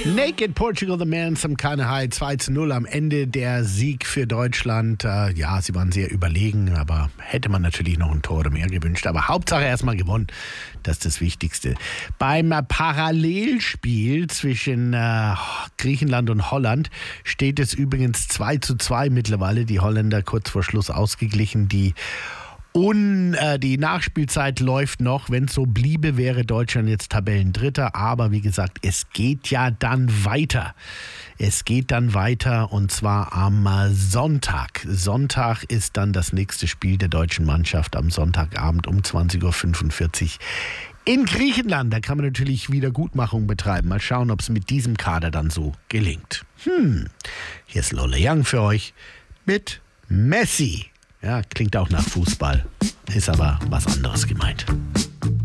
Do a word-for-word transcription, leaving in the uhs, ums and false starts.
Naked Portugal, the man, some kind of high. zwei zu null am Ende der Sieg für Deutschland. Äh, ja, sie waren sehr überlegen, aber hätte man natürlich noch ein Tor oder mehr gewünscht. Aber Hauptsache erstmal gewonnen. Das ist das Wichtigste. Beim Parallelspiel zwischen äh, Griechenland und Holland steht es übrigens zwei zu zwei mittlerweile. Die Holländer kurz vor Schluss ausgeglichen. Die Und äh, die Nachspielzeit läuft noch. Wenn es so bliebe, wäre Deutschland jetzt Tabellendritter. Aber wie gesagt, es geht ja dann weiter. Es geht dann weiter und zwar am Sonntag. Sonntag ist dann das nächste Spiel der deutschen Mannschaft am Sonntagabend um zwanzig Uhr fünfundvierzig in Griechenland. Da kann man natürlich Wiedergutmachung betreiben. Mal schauen, ob es mit diesem Kader dann so gelingt. Hm, hier ist Lola Young für euch mit Messi. Ja, klingt auch nach Fußball, ist aber was anderes gemeint.